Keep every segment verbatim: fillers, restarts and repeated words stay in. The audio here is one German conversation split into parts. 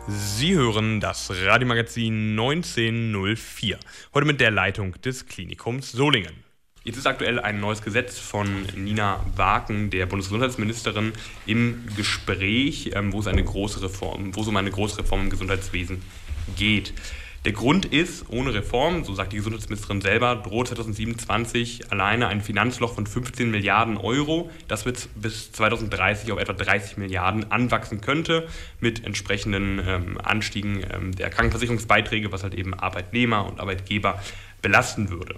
Sie hören das Radiomagazin neunzehnhundertvierer, heute mit der Leitung des Klinikums Solingen. Jetzt ist aktuell ein neues Gesetz von Nina Waken, der Bundesgesundheitsministerin, im Gespräch, wo es eine große Reform, wo es um eine große Reform im Gesundheitswesen geht. Der Grund ist, ohne Reform, so sagt die Gesundheitsministerin selber, droht zweitausendsiebenundzwanzig alleine ein Finanzloch von fünfzehn Milliarden Euro, das bis zweitausenddreißig auf etwa dreißig Milliarden anwachsen könnte, mit entsprechenden ähm, Anstiegen ähm, der Krankenversicherungsbeiträge, was halt eben Arbeitnehmer und Arbeitgeber belasten würde.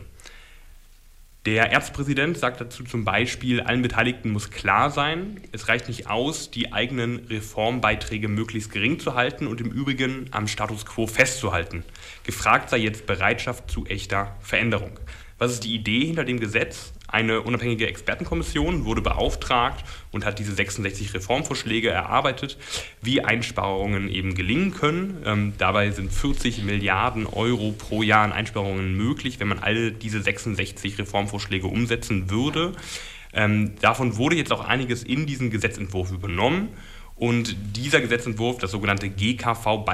Der Ärztepräsident sagt dazu zum Beispiel, allen Beteiligten muss klar sein, es reicht nicht aus, die eigenen Reformbeiträge möglichst gering zu halten und im Übrigen am Status quo festzuhalten. Gefragt sei jetzt Bereitschaft zu echter Veränderung. Was ist die Idee hinter dem Gesetz? Eine unabhängige Expertenkommission wurde beauftragt und hat diese sechsundsechzig Reformvorschläge erarbeitet, wie Einsparungen eben gelingen können. Ähm, dabei sind vierzig Milliarden Euro pro Jahr an Einsparungen möglich, wenn man alle diese sechsundsechzig Reformvorschläge umsetzen würde. Ähm, davon wurde jetzt auch einiges in diesen Gesetzentwurf übernommen. Und dieser Gesetzentwurf, das sogenannte G K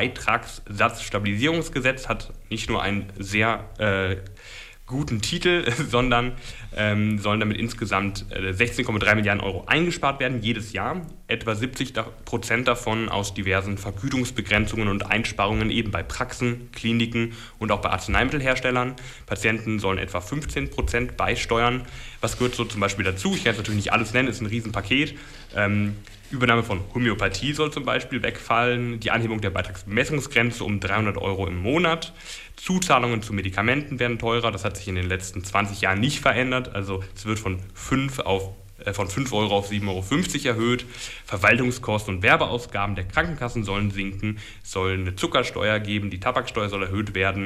V-Beitragssatzstabilisierungsgesetz, hat nicht nur ein sehr äh, guten Titel, sondern ähm, sollen damit insgesamt äh, sechzehn Komma drei Milliarden Euro eingespart werden, jedes Jahr. Etwa siebzig Prozent davon aus diversen Vergütungsbegrenzungen und Einsparungen eben bei Praxen, Kliniken und auch bei Arzneimittelherstellern. Patienten sollen etwa fünfzehn Prozent beisteuern. Was gehört so zum Beispiel dazu? Ich kann jetzt natürlich nicht alles nennen, ist ein Riesenpaket. Ähm, Übernahme von Homöopathie soll zum Beispiel wegfallen, die Anhebung der Beitragsbemessungsgrenze um dreihundert Euro im Monat, Zuzahlungen zu Medikamenten werden teurer, das hat sich in den letzten zwanzig Jahren nicht verändert, also es wird von fünf auf von fünf Euro auf sieben Euro fünfzig erhöht. Verwaltungskosten und Werbeausgaben der Krankenkassen sollen sinken. Es soll eine Zuckersteuer geben, die Tabaksteuer soll erhöht werden.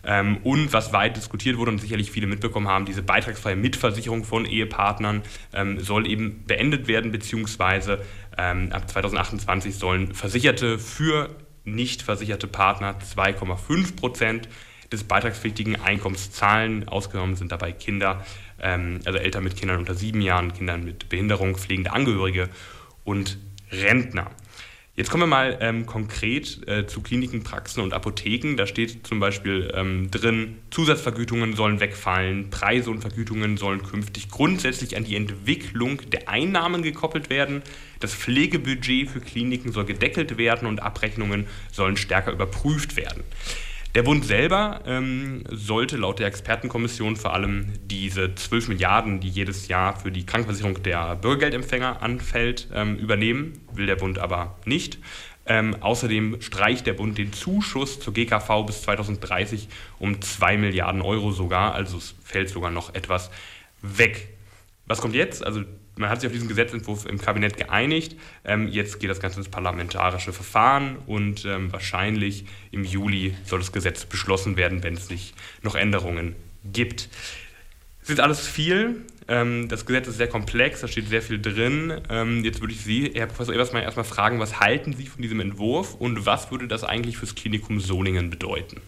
Und was weit diskutiert wurde und sicherlich viele mitbekommen haben, diese beitragsfreie Mitversicherung von Ehepartnern soll eben beendet werden, beziehungsweise ab zweitausendachtundzwanzig sollen Versicherte für nicht versicherte Partner zwei Komma fünf Prozent des beitragspflichtigen Einkommens zahlen. Ausgenommen sind dabei Kinder, ähm, also Eltern mit Kindern unter sieben Jahren, Kindern mit Behinderung, pflegende Angehörige und Rentner. Jetzt kommen wir mal ähm, konkret äh, zu Kliniken, Praxen und Apotheken. Da steht zum Beispiel ähm, drin, Zusatzvergütungen sollen wegfallen, Preise und Vergütungen sollen künftig grundsätzlich an die Entwicklung der Einnahmen gekoppelt werden. Das Pflegebudget für Kliniken soll gedeckelt werden und Abrechnungen sollen stärker überprüft werden. Der Bund selber ähm, sollte laut der Expertenkommission vor allem diese zwölf Milliarden, die jedes Jahr für die Krankenversicherung der Bürgergeldempfänger anfällt, ähm, übernehmen, will der Bund aber nicht. Ähm, außerdem streicht der Bund den Zuschuss zur G K V bis zweitausenddreißig um zwei Milliarden Euro sogar, also es fällt sogar noch etwas weg. Was kommt jetzt? Also man hat sich auf diesen Gesetzentwurf im Kabinett geeinigt. Ähm, jetzt geht das Ganze ins parlamentarische Verfahren und ähm, wahrscheinlich im Juli soll das Gesetz beschlossen werden, wenn es nicht noch Änderungen gibt. Es ist alles viel. Ähm, das Gesetz ist sehr komplex, da steht sehr viel drin. Ähm, jetzt würde ich Sie, Herr Professor Ebersmeyer, erstmal fragen, was halten Sie von diesem Entwurf und was würde das eigentlich fürs Klinikum Solingen bedeuten?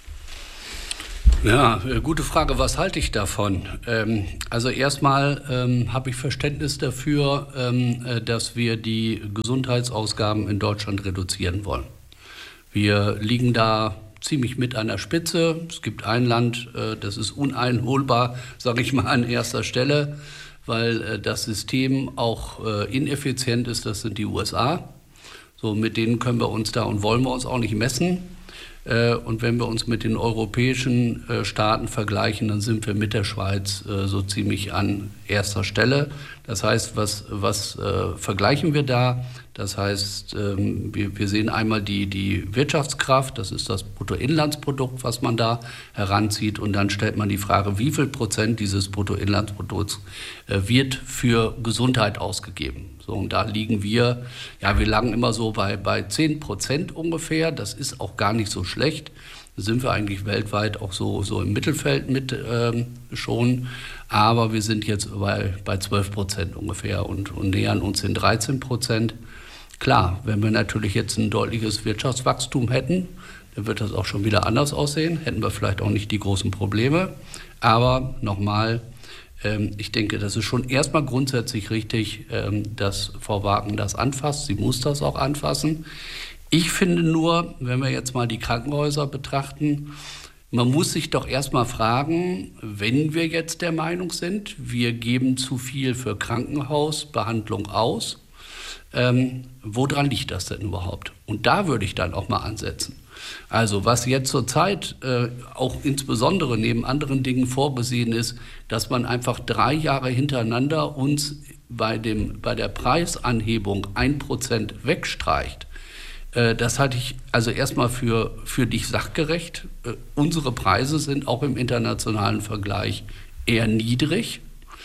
Ja, gute Frage. Was halte ich davon? Ähm, also erstmal ähm, habe ich Verständnis dafür, ähm, dass wir die Gesundheitsausgaben in Deutschland reduzieren wollen. Wir liegen da ziemlich mit an der Spitze. Es gibt ein Land, äh, das ist uneinholbar, sage ich mal, an erster Stelle, weil äh, das System auch äh, ineffizient ist. Das sind die U S A. So, mit denen können wir uns da und wollen wir uns auch nicht messen. Und wenn wir uns mit den europäischen Staaten vergleichen, dann sind wir mit der Schweiz so ziemlich an erster Stelle. Das heißt, was, was äh, vergleichen wir da? Das heißt, ähm, wir, wir sehen einmal die, die Wirtschaftskraft, das ist das Bruttoinlandsprodukt, was man da heranzieht. Und dann stellt man die Frage, wie viel Prozent dieses Bruttoinlandsprodukts äh, wird für Gesundheit ausgegeben? So, und da liegen wir, ja, wir lagen immer so bei, bei zehn Prozent ungefähr. Das ist auch gar nicht so schlecht. Da sind wir eigentlich weltweit auch so, so im Mittelfeld mit ähm, schon. Aber wir sind jetzt bei, bei zwölf Prozent ungefähr und, und nähern uns den dreizehn Prozent. Klar, wenn wir natürlich jetzt ein deutliches Wirtschaftswachstum hätten, dann wird das auch schon wieder anders aussehen. Hätten wir vielleicht auch nicht die großen Probleme. Aber nochmal, ich denke, das ist schon erstmal grundsätzlich richtig, dass Frau Waken das anfasst. Sie muss das auch anfassen. Ich finde nur, wenn wir jetzt mal die Krankenhäuser betrachten, man muss sich doch erstmal fragen, wenn wir jetzt der Meinung sind, wir geben zu viel für Krankenhausbehandlung aus, ähm, woran liegt das denn überhaupt? Und da würde ich dann auch mal ansetzen. Also was jetzt zurzeit äh, auch insbesondere neben anderen Dingen vorgesehen ist, dass man einfach drei Jahre hintereinander uns bei, dem, bei der Preisanhebung ein Prozent wegstreicht. Das halte ich also erstmal für, für nicht sachgerecht. Unsere Preise sind auch im internationalen Vergleich eher niedrig.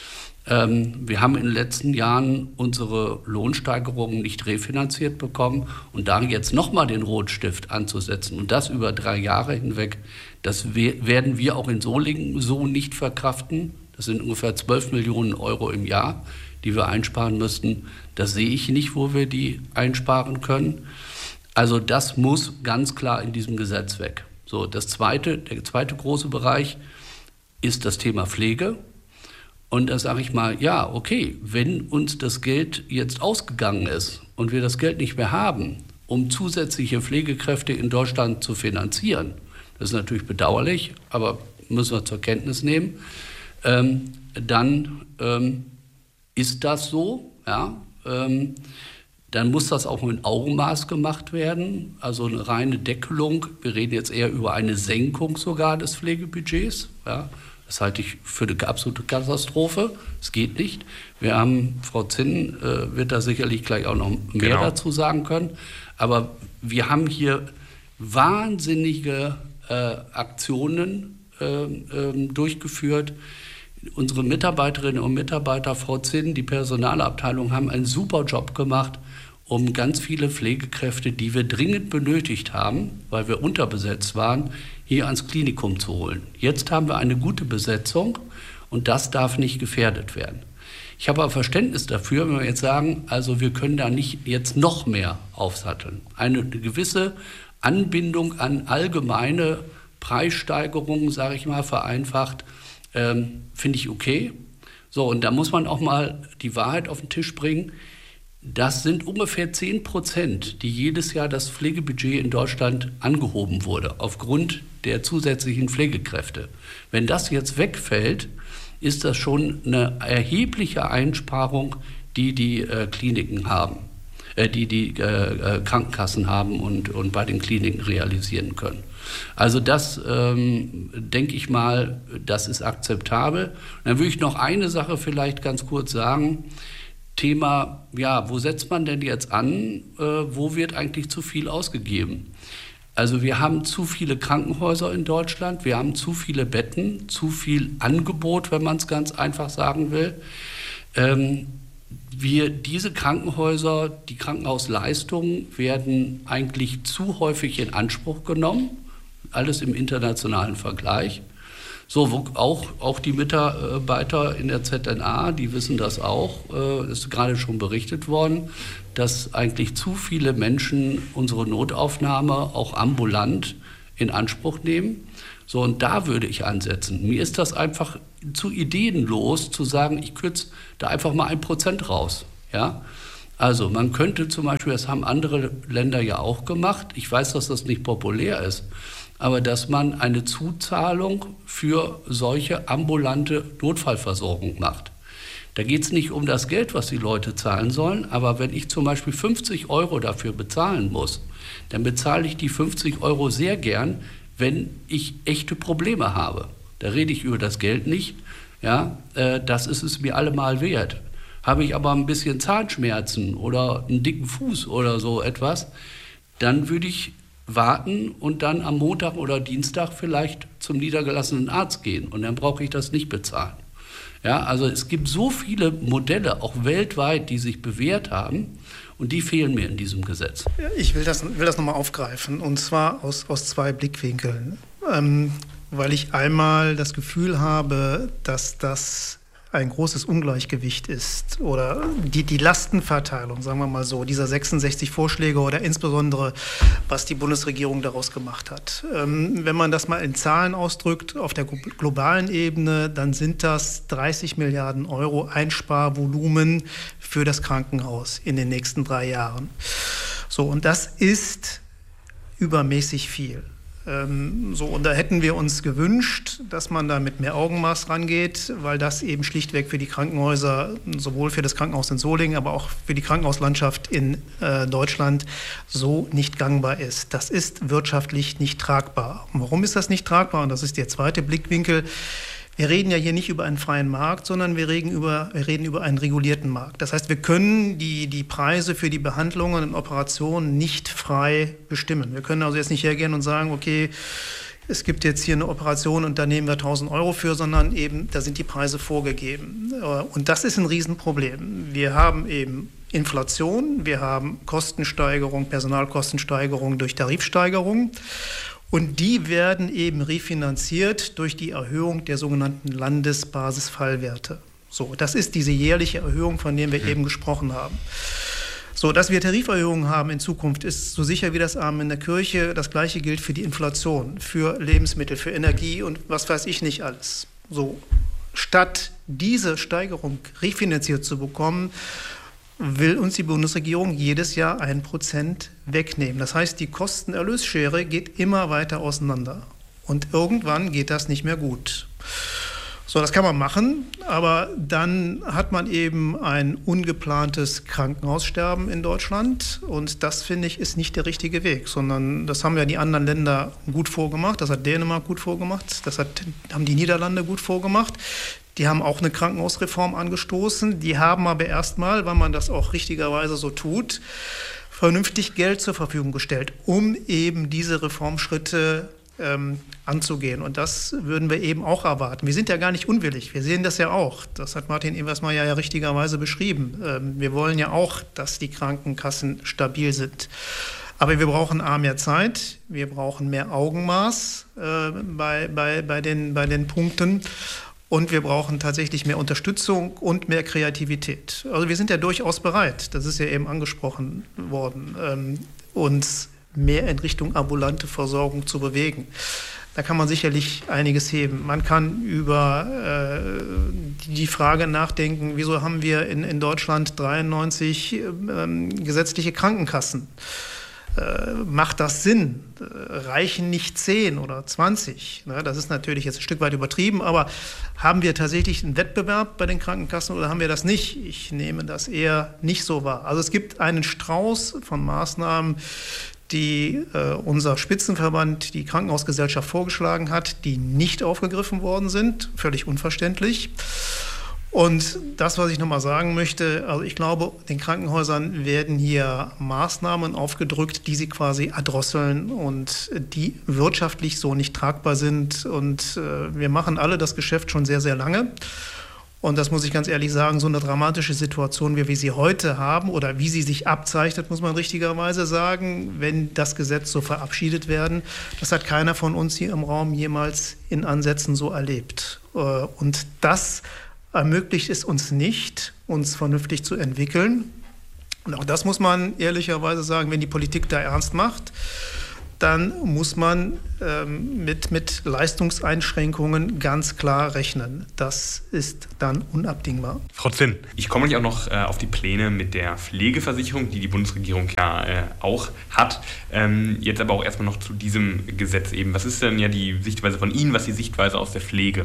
Wir haben in den letzten Jahren unsere Lohnsteigerungen nicht refinanziert bekommen. Und da jetzt nochmal den Rotstift anzusetzen und das über drei Jahre hinweg, das werden wir auch in Solingen so nicht verkraften. Das sind ungefähr zwölf Millionen Euro im Jahr, die wir einsparen müssten. Das sehe ich nicht, wo wir die einsparen können. Also das muss ganz klar in diesem Gesetz weg. So, das zweite, der zweite große Bereich ist das Thema Pflege. Und da sage ich mal, ja, okay, wenn uns das Geld jetzt ausgegangen ist und wir das Geld nicht mehr haben, um zusätzliche Pflegekräfte in Deutschland zu finanzieren, das ist natürlich bedauerlich, aber müssen wir zur Kenntnis nehmen, ähm, dann ähm, ist das so, ja, ähm, dann muss das auch mit Augenmaß gemacht werden, also eine reine Deckelung. Wir reden jetzt eher über eine Senkung sogar des Pflegebudgets. Ja. Das halte ich für eine absolute Katastrophe. Es geht nicht. Wir haben, Frau Zinn äh, wird da sicherlich gleich auch noch mehr genau. dazu sagen können. Aber wir haben hier wahnsinnige äh, Aktionen äh, äh, durchgeführt. Unsere Mitarbeiterinnen und Mitarbeiter, Frau Zinn, die Personalabteilung, haben einen super Job gemacht, um ganz viele Pflegekräfte, die wir dringend benötigt haben, weil wir unterbesetzt waren, hier ans Klinikum zu holen. Jetzt haben wir eine gute Besetzung und das darf nicht gefährdet werden. Ich habe aber Verständnis dafür, wenn wir jetzt sagen, also wir können da nicht jetzt noch mehr aufsatteln. Eine gewisse Anbindung an allgemeine Preissteigerungen, sage ich mal vereinfacht, ähm, finde ich okay. So, und da muss man auch mal die Wahrheit auf den Tisch bringen. Das sind ungefähr zehn Prozent, die jedes Jahr das Pflegebudget in Deutschland angehoben wurde, aufgrund der zusätzlichen Pflegekräfte. Wenn das jetzt wegfällt, ist das schon eine erhebliche Einsparung, die die äh, Kliniken haben, äh, die die äh, Krankenkassen haben und, und bei den Kliniken realisieren können. Also das ähm, denke ich mal, das ist akzeptabel. Und dann würde ich noch eine Sache vielleicht ganz kurz sagen. Thema, ja, wo setzt man denn jetzt an, äh, wo wird eigentlich zu viel ausgegeben? Also wir haben zu viele Krankenhäuser in Deutschland, wir haben zu viele Betten, zu viel Angebot, wenn man es ganz einfach sagen will. Ähm, wir, diese Krankenhäuser, die Krankenhausleistungen werden eigentlich zu häufig in Anspruch genommen, alles im internationalen Vergleich. So, wo auch, auch die Mitarbeiter in der Z N A, die wissen das auch, äh, ist gerade schon berichtet worden, dass eigentlich zu viele Menschen unsere Notaufnahme auch ambulant in Anspruch nehmen. So, und da würde ich ansetzen. Mir ist das einfach zu ideenlos, zu sagen, ich kürze da einfach mal ein Prozent raus. Ja? Also man könnte zum Beispiel, das haben andere Länder ja auch gemacht, ich weiß, dass das nicht populär ist, aber dass man eine Zuzahlung für solche ambulante Notfallversorgung macht. Da geht es nicht um das Geld, was die Leute zahlen sollen, aber wenn ich zum Beispiel fünfzig Euro dafür bezahlen muss, dann bezahle ich die fünfzig Euro sehr gern, wenn ich echte Probleme habe. Da rede ich über das Geld nicht, ja, äh, das ist es mir allemal wert. Habe ich aber ein bisschen Zahnschmerzen oder einen dicken Fuß oder so etwas, dann würde ich warten und dann am Montag oder Dienstag vielleicht zum niedergelassenen Arzt gehen und dann brauche ich das nicht bezahlen. Ja, also es gibt so viele Modelle, auch weltweit, die sich bewährt haben und die fehlen mir in diesem Gesetz. Ich will das, will das nochmal aufgreifen und zwar aus, aus zwei Blickwinkeln, ähm, weil ich einmal das Gefühl habe, dass das ein großes Ungleichgewicht ist oder die, die Lastenverteilung, sagen wir mal so, dieser sechsundsechzig Vorschläge oder insbesondere, was die Bundesregierung daraus gemacht hat. Ähm, wenn man das mal in Zahlen ausdrückt, auf der globalen Ebene, dann sind das dreißig Milliarden Euro Einsparvolumen für das Krankenhaus in den nächsten drei Jahren. So, und das ist übermäßig viel. Ähm, so, und da hätten wir uns gewünscht, dass man da mit mehr Augenmaß rangeht, weil das eben schlichtweg für die Krankenhäuser, sowohl für das Krankenhaus in Solingen, aber auch für die Krankenhauslandschaft in äh, Deutschland so nicht gangbar ist. Das ist wirtschaftlich nicht tragbar. Und warum ist das nicht tragbar? Und das ist der zweite Blickwinkel. Wir reden ja hier nicht über einen freien Markt, sondern wir reden über, wir reden über einen regulierten Markt. Das heißt, wir können die, die Preise für die Behandlungen und Operationen nicht frei bestimmen. Wir können also jetzt nicht hergehen und sagen, okay, es gibt jetzt hier eine Operation und da nehmen wir tausend Euro für, sondern eben, da sind die Preise vorgegeben. Und das ist ein Riesenproblem. Wir haben eben Inflation, wir haben Kostensteigerung, Personalkostensteigerung durch Tarifsteigerung. Und die werden eben refinanziert durch die Erhöhung der sogenannten Landesbasisfallwerte. So, das ist diese jährliche Erhöhung, von der wir mhm. eben gesprochen haben. So, dass wir Tariferhöhungen haben in Zukunft, ist so sicher wie das Amen in der Kirche. Das Gleiche gilt für die Inflation, für Lebensmittel, für Energie und was weiß ich nicht alles. So, statt diese Steigerung refinanziert zu bekommen, will uns die Bundesregierung jedes Jahr ein Prozent wegnehmen. Das heißt, die Kostenerlösschere geht immer weiter auseinander. Und irgendwann geht das nicht mehr gut. So, das kann man machen, aber dann hat man eben ein ungeplantes Krankenhaussterben in Deutschland. Und das, finde ich, ist nicht der richtige Weg, sondern das haben ja die anderen Länder gut vorgemacht. Das hat Dänemark gut vorgemacht, das hat, haben die Niederlande gut vorgemacht. Die haben auch eine Krankenhausreform angestoßen. Die haben aber erstmal, weil man das auch richtigerweise so tut, vernünftig Geld zur Verfügung gestellt, um eben diese Reformschritte ähm, anzugehen. Und das würden wir eben auch erwarten. Wir sind ja gar nicht unwillig. Wir sehen das ja auch. Das hat Martin Eversmeier ja richtigerweise beschrieben. Ähm, wir wollen ja auch, dass die Krankenkassen stabil sind. Aber wir brauchen A, mehr Zeit, wir brauchen mehr Augenmaß äh, bei, bei, bei, den, bei den Punkten. Und wir brauchen tatsächlich mehr Unterstützung und mehr Kreativität. Also wir sind ja durchaus bereit, das ist ja eben angesprochen worden, ähm, uns mehr in Richtung ambulante Versorgung zu bewegen. Da kann man sicherlich einiges heben. Man kann über äh, die Frage nachdenken, wieso haben wir in, in Deutschland dreiundneunzig ähm, gesetzliche Krankenkassen? Äh, macht das Sinn? Äh, reichen nicht zehn oder zwanzig? Na, das ist natürlich jetzt ein Stück weit übertrieben, aber haben wir tatsächlich einen Wettbewerb bei den Krankenkassen oder haben wir das nicht? Ich nehme das eher nicht so wahr. Also es gibt einen Strauß von Maßnahmen, die äh, unser Spitzenverband, die Krankenhausgesellschaft vorgeschlagen hat, die nicht aufgegriffen worden sind. Völlig unverständlich. Und das, was ich nochmal sagen möchte, also ich glaube, den Krankenhäusern werden hier Maßnahmen aufgedrückt, die sie quasi erdrosseln und die wirtschaftlich so nicht tragbar sind. Und äh, wir machen alle das Geschäft schon sehr, sehr lange. Und das muss ich ganz ehrlich sagen, so eine dramatische Situation, wie wir sie heute haben oder wie sie sich abzeichnet, muss man richtigerweise sagen, wenn das Gesetz so verabschiedet werden, das hat keiner von uns hier im Raum jemals in Ansätzen so erlebt. Und das ermöglicht es uns nicht, uns vernünftig zu entwickeln. Und auch das muss man ehrlicherweise sagen, wenn die Politik da ernst macht, dann muss man ähm, mit, mit Leistungseinschränkungen ganz klar rechnen. Das ist dann unabdingbar. Frau Zinn, ich komme gleich auch noch äh, auf die Pläne mit der Pflegeversicherung, die die Bundesregierung ja äh, auch hat. Ähm, jetzt aber auch erstmal noch zu diesem Gesetz eben. Was ist denn ja die Sichtweise von Ihnen, was ist die Sichtweise aus der Pflege?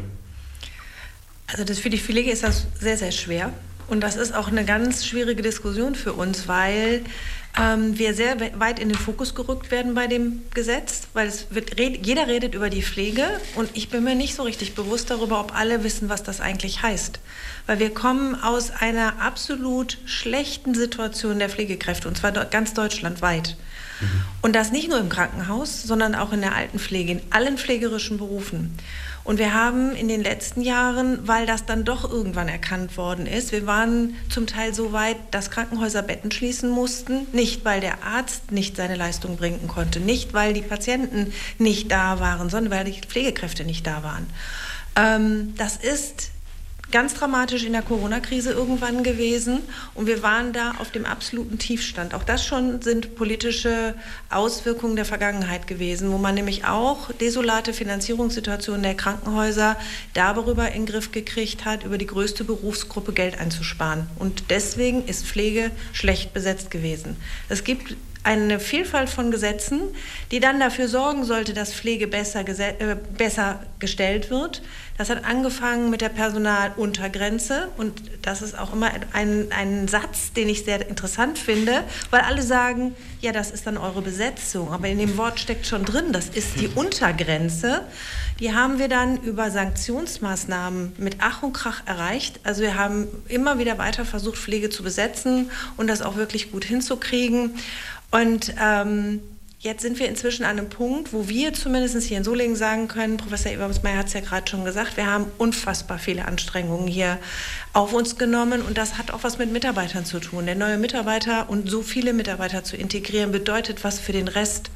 Also das für die Pflege ist das sehr, sehr schwer. Und das ist auch eine ganz schwierige Diskussion für uns, weil ähm, wir sehr weit in den Fokus gerückt werden bei dem Gesetz, weil es wird, red, jeder redet über die Pflege und ich bin mir nicht so richtig bewusst darüber, ob alle wissen, was das eigentlich heißt. Weil wir kommen aus einer absolut schlechten Situation der Pflegekräfte und zwar ganz deutschlandweit. Mhm. Und das nicht nur im Krankenhaus, sondern auch in der Altenpflege, in allen pflegerischen Berufen. Und wir haben in den letzten Jahren, weil das dann doch irgendwann erkannt worden ist, wir waren zum Teil so weit, dass Krankenhäuser Betten schließen mussten, nicht weil der Arzt nicht seine Leistung bringen konnte, nicht weil die Patienten nicht da waren, sondern weil die Pflegekräfte nicht da waren. Ähm, das ist ganz dramatisch in der Corona-Krise irgendwann gewesen und wir waren da auf dem absoluten Tiefstand. Auch das schon sind politische Auswirkungen der Vergangenheit gewesen, wo man nämlich auch desolate Finanzierungssituationen der Krankenhäuser darüber in den Griff gekriegt hat, über die größte Berufsgruppe Geld einzusparen. Und deswegen ist Pflege schlecht besetzt gewesen. Es gibt eine Vielfalt von Gesetzen, die dann dafür sorgen sollte, dass Pflege besser, äh, besser gestellt wird. Das hat angefangen mit der Personaluntergrenze und das ist auch immer ein, ein Satz, den ich sehr interessant finde, weil alle sagen, ja, das ist dann eure Besetzung, aber in dem Wort steckt schon drin, das ist die Untergrenze. Die haben wir dann über Sanktionsmaßnahmen mit Ach und Krach erreicht. Also wir haben immer wieder weiter versucht, Pflege zu besetzen und das auch wirklich gut hinzukriegen. Und ähm, jetzt sind wir inzwischen an einem Punkt, wo wir zumindest hier in Solingen sagen können, Professor Ebersmeyer hat es ja gerade schon gesagt, wir haben unfassbar viele Anstrengungen hier auf uns genommen und das hat auch was mit Mitarbeitern zu tun. Der neue Mitarbeiter und so viele Mitarbeiter zu integrieren, bedeutet was für den Rest.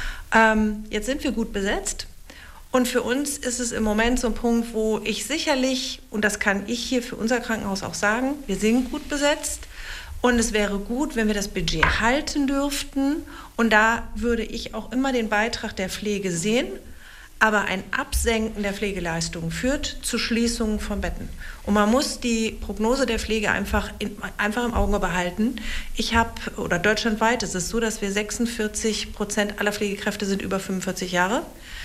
Ähm, jetzt sind wir gut besetzt. Und für uns ist es im Moment so ein Punkt, wo ich sicherlich, und das kann ich hier für unser Krankenhaus auch sagen, wir sind gut besetzt und es wäre gut, wenn wir das Budget halten dürften. Und da würde ich auch immer den Beitrag der Pflege sehen, aber ein Absenken der Pflegeleistungen führt zu Schließungen von Betten. Und man muss die Prognose der Pflege einfach, in, einfach im Auge behalten. Ich habe, oder deutschlandweit ist es so, dass wir sechsundvierzig Prozent aller Pflegekräfte sind über fünfundvierzig Jahre.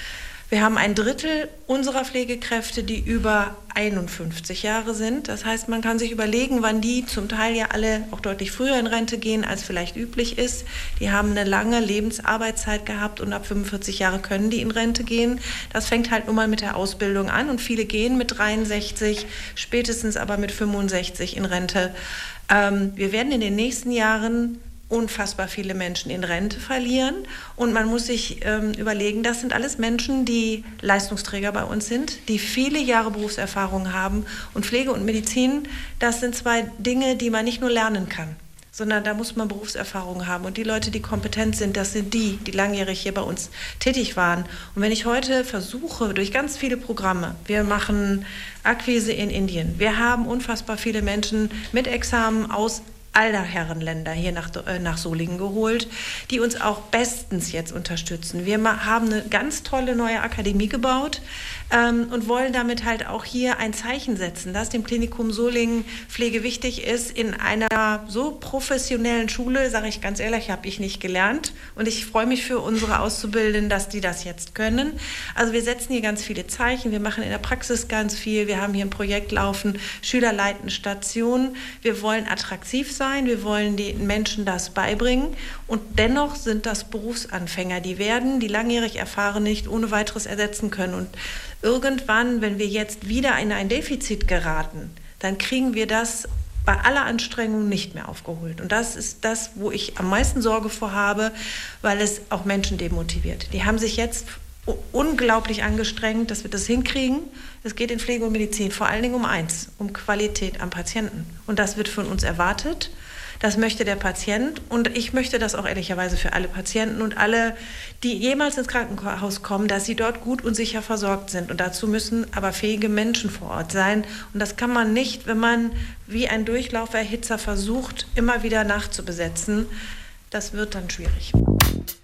Wir haben ein Drittel unserer Pflegekräfte, die über einundfünfzig Jahre sind. Das heißt, man kann sich überlegen, wann die zum Teil ja alle auch deutlich früher in Rente gehen, als vielleicht üblich ist. Die haben eine lange Lebensarbeitszeit gehabt und ab fünfundvierzig Jahre können die in Rente gehen. Das fängt halt nun mal mit der Ausbildung an und viele gehen mit dreiundsechzig, spätestens aber mit fünfundsechzig in Rente. Ähm, wir werden in den nächsten Jahren unfassbar viele Menschen in Rente verlieren und man muss sich ähm, überlegen, das sind alles Menschen, die Leistungsträger bei uns sind, die viele Jahre Berufserfahrung haben und Pflege und Medizin, das sind zwei Dinge, die man nicht nur lernen kann, sondern da muss man Berufserfahrung haben und die Leute, die kompetent sind, das sind die, die langjährig hier bei uns tätig waren. Und wenn ich heute versuche, durch ganz viele Programme, wir machen Akquise in Indien, wir haben unfassbar viele Menschen mit Examen aus aller Herrenländer hier nach, äh, nach Solingen geholt, die uns auch bestens jetzt unterstützen. Wir haben eine ganz tolle neue Akademie gebaut ähm, und wollen damit halt auch hier ein Zeichen setzen, dass dem Klinikum Solingen Pflege wichtig ist. In einer so professionellen Schule, sage ich ganz ehrlich, habe ich nicht gelernt und ich freue mich für unsere Auszubildenden, dass die das jetzt können. Also wir setzen hier ganz viele Zeichen, wir machen in der Praxis ganz viel, wir haben hier ein Projekt laufen, Schüler leiten Stationen, wir wollen attraktiv sein. Sein. Wir wollen den Menschen das beibringen und dennoch sind das Berufsanfänger, die werden die langjährig Erfahrenen nicht ohne weiteres ersetzen können und irgendwann, wenn wir jetzt wieder in ein Defizit geraten, dann kriegen wir das bei aller Anstrengung nicht mehr aufgeholt und das ist das, wo ich am meisten Sorge vor habe, weil es auch Menschen demotiviert. Die haben sich jetzt unglaublich angestrengt, dass wir das hinkriegen. Es geht in Pflege und Medizin vor allen Dingen um eins, um Qualität am Patienten. Und das wird von uns erwartet. Das möchte der Patient und ich möchte das auch ehrlicherweise für alle Patienten und alle, die jemals ins Krankenhaus kommen, dass sie dort gut und sicher versorgt sind. Und dazu müssen aber fähige Menschen vor Ort sein. Und das kann man nicht, wenn man wie ein Durchlauferhitzer versucht, immer wieder nachzubesetzen. Das wird dann schwierig.